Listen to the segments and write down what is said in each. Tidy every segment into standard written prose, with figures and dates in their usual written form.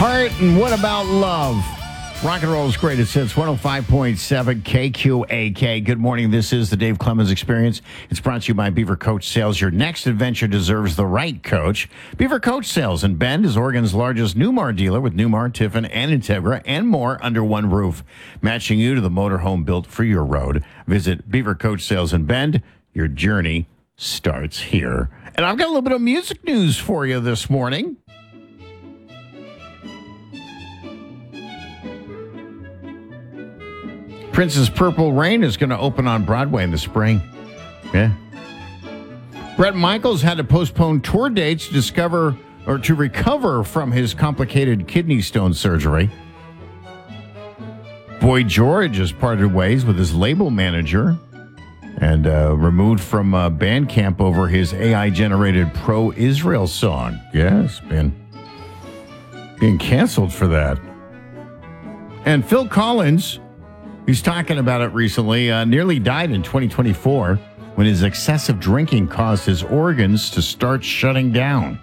Heart and What About Love? Rock and roll's greatest hits, 105.7 KQAK. Good morning. This is the Dave Clemens Experience. It's brought to you by Beaver Coach Sales. Your next adventure deserves the right coach. Beaver Coach Sales in Bend is Oregon's largest Newmar dealer with Newmar, Tiffin, and Integra, and more under one roof, matching you to the motorhome built for your road. Visit Beaver Coach Sales in Bend. Your journey starts here. And I've got a little bit of music news for you this morning. Prince's Purple Rain is going to open on Broadway in the spring. Yeah. Bret Michaels had to postpone tour dates to recover from his complicated kidney stone surgery. Boy George has parted ways with his label manager and removed from Bandcamp over his AI-generated pro-Israel song. Yes, being canceled for that. And Phil Collins, he's talking about it recently, nearly died in 2024 when his excessive drinking caused his organs to start shutting down.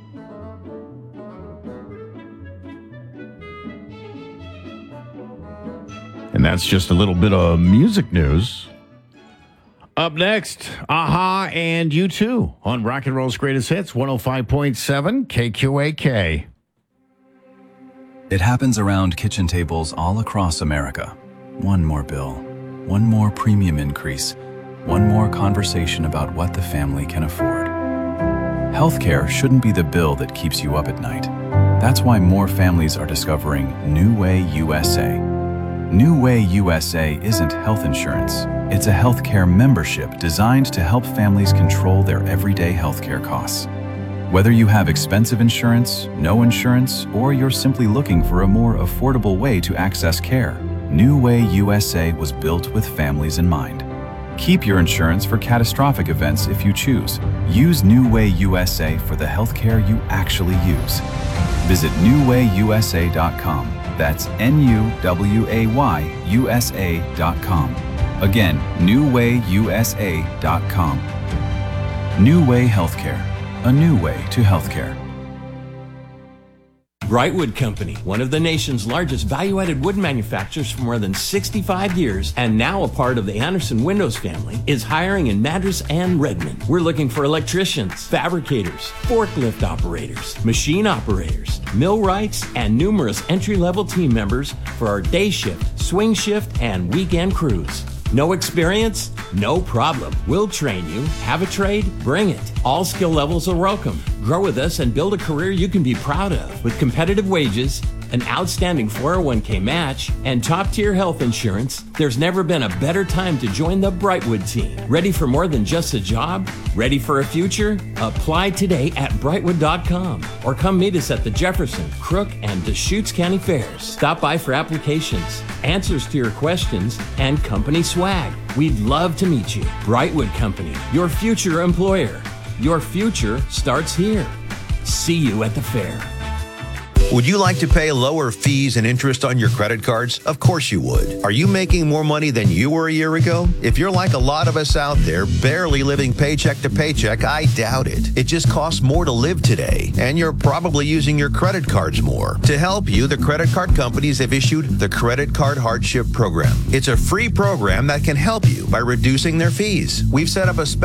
And that's just a little bit of music news. Up next, Aha and U2 on Rock and Roll's Greatest Hits, 105.7 KQAK. It happens around kitchen tables all across America. One more bill, one more premium increase, one more conversation about what the family can afford. Healthcare shouldn't be the bill that keeps you up at night. That's why more families are discovering New Way USA. New Way USA isn't health insurance. It's a healthcare membership designed to help families control their everyday healthcare costs. Whether you have expensive insurance, no insurance, or you're simply looking for a more affordable way to access care, New Way USA was built with families in mind. Keep your insurance for catastrophic events if you choose. Use New Way USA for the healthcare you actually use. Visit newwayusa.com. That's NUWAYUSA.com. Again, newwayusa.com. New Way Healthcare. A new way to healthcare. Brightwood Company, one of the nation's largest value-added wood manufacturers for more than 65 years and now a part of the Anderson Windows family, is hiring in Madras and Redmond. We're looking for electricians, fabricators, forklift operators, machine operators, millwrights, and numerous entry-level team members for our day shift, swing shift, and weekend crews. No experience? No problem. We'll train you. Have a trade? Bring it. All skill levels are welcome. Grow with us and build a career you can be proud of. With competitive wages, an outstanding 401k match, and top-tier health insurance, there's never been a better time to join the Brightwood team. Ready for more than just a job? Ready for a future? Apply today at Brightwood.com or come meet us at the Jefferson, Crook, and Deschutes County Fairs. Stop by for applications, answers to your questions, and company swag. We'd love to meet you. Brightwood Company, your future employer. Your future starts here. See you at the fair. Would you like to pay lower fees and interest on your credit cards? Of course you would. Are you making more money than you were a year ago? If you're like a lot of us out there, barely living paycheck to paycheck, I doubt it. It just costs more to live today, and you're probably using your credit cards more. To help you, the credit card companies have issued the Credit Card Hardship Program. It's a free program that can help you by reducing their fees. We've set up a